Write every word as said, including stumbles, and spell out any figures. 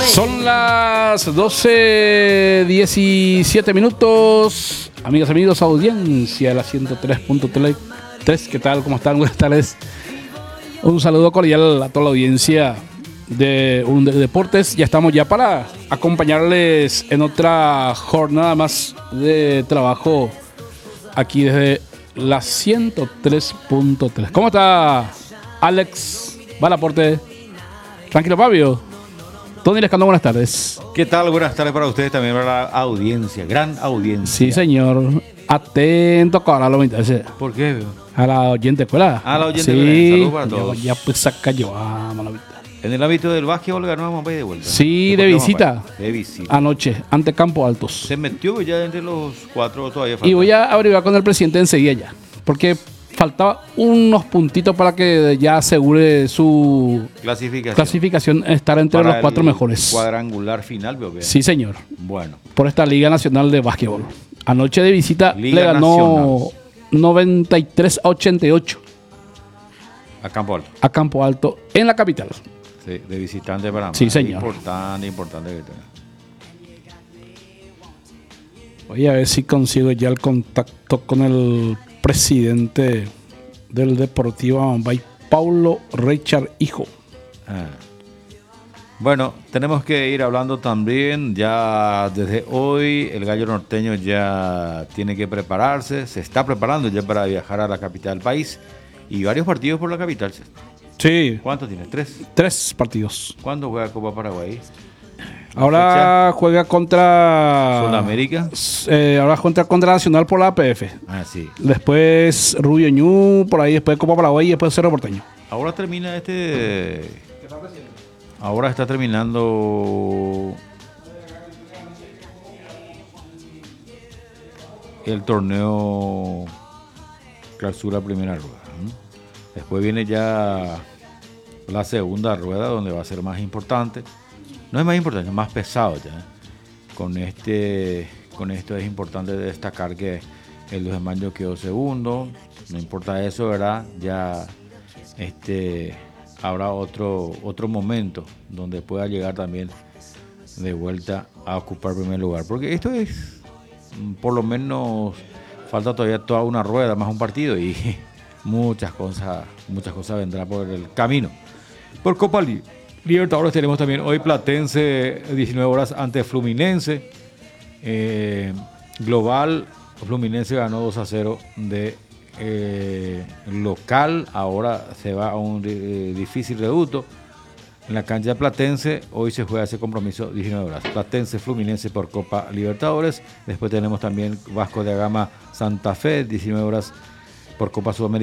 Son las doce diecisiete minutos. Amigas, amigos, audiencia de la ciento tres punto tres. ¿Qué tal? ¿Cómo están? Buenas tardes. Un saludo cordial a toda la audiencia de Un de Deportes. Ya estamos ya para acompañarles en otra jornada más de trabajo aquí desde la ciento tres punto tres. ¿Cómo está Alex Balaporte? Tranquilo, Fabio. Tony Lescano, buenas tardes. ¿Qué tal? Buenas tardes para ustedes, también para la audiencia, gran audiencia. Sí, señor. Atento para lo interese. ¿Por qué? A la oyente escuela. A la oyente sí. Saludos para todos. Ya, ya pues saca yo a Malavita. En el ámbito del básquetbol ganó a Mambay de vuelta. Sí, de visita. De visita. Anoche, ante Campo Altos. Se metió ya entre los cuatro, todavía falta. Y voy a averiguar con el presidente enseguida ya. Porque faltaba unos puntitos para que ya asegure su clasificación, clasificación estar entre para los cuatro el mejores. Cuadrangular final, veo bien. Sí, señor. Bueno. Por esta Liga Nacional de Básquetbol. Anoche de visita Liga le ganó Nacional. noventa y tres a ochenta y ocho A Campo Alto. a Campo Alto en la capital. Sí, de visitante para Sí, señor. Importante, importante que tenga. Voy a ver si consigo ya el contacto con el presidente del Deportivo Amambay, Paulo Richard Hijo. Ah. Bueno, tenemos que ir hablando también, ya desde hoy el Gallo Norteño ya tiene que prepararse, se está preparando ya para viajar a la capital del país y varios partidos por la capital. Sí. ¿Cuántos tiene? ¿Tres? Tres partidos. ¿Cuándo juega Copa Paraguay? Ahora juega contra Sudamérica. Eh, ahora contra, contra Nacional por la A P F. Ah, sí. Después Rubio Ñu, por ahí después Copa Paraguay y después Cerro Porteño. Ahora termina este. Ahora está terminando el torneo Clausura Primera Rueda. Después viene ya la segunda rueda, donde va a ser más importante. No es más importante, es más pesado ya. Con este, con esto es importante destacar que el Luis de Mayo quedó segundo. No importa eso, ¿verdad? Ya este, habrá otro, otro momento donde pueda llegar también de vuelta a ocupar primer lugar. Porque esto es, por lo menos, falta todavía toda una rueda, más un partido y muchas cosas, muchas cosas vendrán por el camino. Por Copa Libertadores tenemos también hoy Platense, diecinueve horas ante Fluminense. Eh, global, Fluminense ganó dos a cero de eh, local. Ahora se va a un eh, difícil reducto. En la cancha de Platense, hoy se juega ese compromiso diecinueve horas. Platense, Fluminense por Copa Libertadores. Después tenemos también Vasco da Gama, Santa Fe, diecinueve horas por Copa Sudamericana.